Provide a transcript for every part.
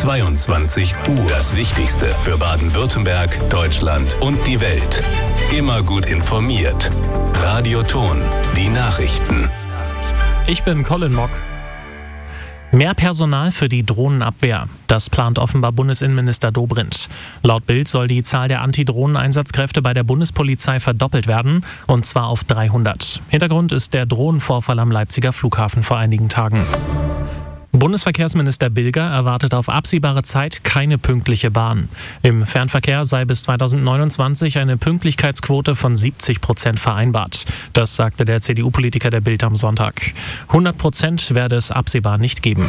22 Uhr. Das Wichtigste für Baden-Württemberg, Deutschland und die Welt. Immer gut informiert. Radio Thon, die Nachrichten. Ich bin Colin Mock. Mehr Personal für die Drohnenabwehr. Das plant offenbar Bundesinnenminister Dobrindt. Laut Bild soll die Zahl der Antidrohnen-Einsatzkräfte bei der Bundespolizei verdoppelt werden, und zwar auf 300. Hintergrund ist der Drohnenvorfall am Leipziger Flughafen vor einigen Tagen. Bundesverkehrsminister Bilger erwartet auf absehbare Zeit keine pünktliche Bahn. Im Fernverkehr sei bis 2029 eine Pünktlichkeitsquote von 70% vereinbart. Das sagte der CDU-Politiker der Bild am Sonntag. 100% werde es absehbar nicht geben.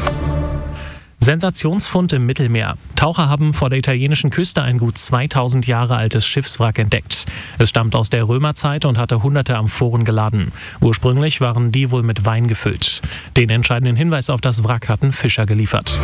Sensationsfund im Mittelmeer. Taucher haben vor der italienischen Küste ein gut 2000 Jahre altes Schiffswrack entdeckt. Es stammt aus der Römerzeit und hatte hunderte Amphoren geladen. Ursprünglich waren die wohl mit Wein gefüllt. Den entscheidenden Hinweis auf das Wrack hatten Fischer geliefert.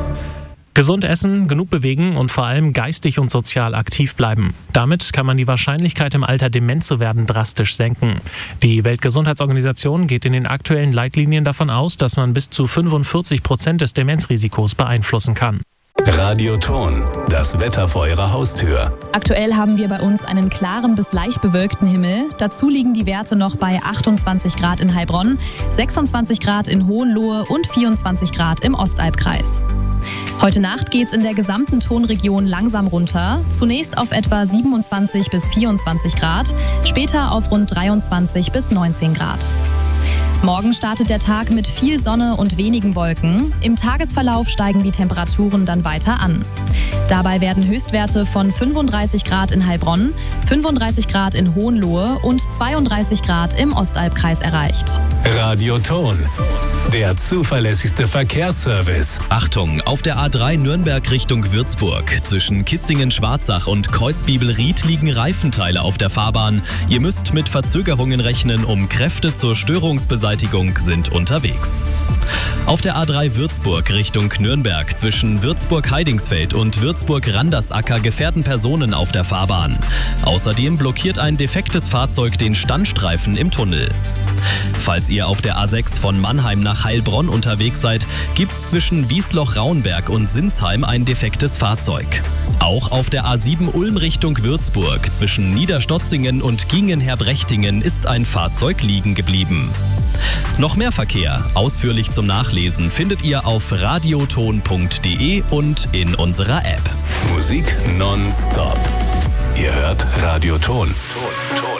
Gesund essen, genug bewegen und vor allem geistig und sozial aktiv bleiben. Damit kann man die Wahrscheinlichkeit, im Alter dement zu werden, drastisch senken. Die Weltgesundheitsorganisation geht in den aktuellen Leitlinien davon aus, dass man bis zu 45% des Demenzrisikos beeinflussen kann. Radio Thon, das Wetter vor Ihrer Haustür. Aktuell haben wir bei uns einen klaren bis leicht bewölkten Himmel. Dazu liegen die Werte noch bei 28 Grad in Heilbronn, 26 Grad in Hohenlohe und 24 Grad im Ostalbkreis. Heute Nacht geht's in der gesamten Thonregion langsam runter. Zunächst auf etwa 27 bis 24 Grad, später auf rund 23 bis 19 Grad. Morgen startet der Tag mit viel Sonne und wenigen Wolken. Im Tagesverlauf steigen die Temperaturen dann weiter an. Dabei werden Höchstwerte von 35 Grad in Heilbronn, 35 Grad in Hohenlohe und 32 Grad im Ostalbkreis erreicht. Radio Thon, der zuverlässigste Verkehrsservice. Achtung, auf der A3 Nürnberg Richtung Würzburg. Zwischen Kitzingen-Schwarzach und Kreuzbibel-Ried liegen Reifenteile auf der Fahrbahn. Ihr müsst mit Verzögerungen rechnen, Kräfte zur Störungsbeseitigung sind unterwegs. Auf der A3 Würzburg Richtung Nürnberg zwischen Würzburg-Heidingsfeld und Würzburg-Randersacker gefährden Personen auf der Fahrbahn. Außerdem blockiert ein defektes Fahrzeug den Standstreifen im Tunnel. Falls ihr auf der A6 von Mannheim nach Heilbronn unterwegs seid, gibt's zwischen Wiesloch-Rauenberg und Sinsheim ein defektes Fahrzeug. Auch auf der A7 Ulm Richtung Würzburg zwischen Niederstotzingen und Gingen-Herbrechtingen ist ein Fahrzeug liegen geblieben. Noch mehr Verkehr, ausführlich zum Nachlesen, findet ihr auf radiothon.de und in unserer App. Musik nonstop. Ihr hört Radio Thon.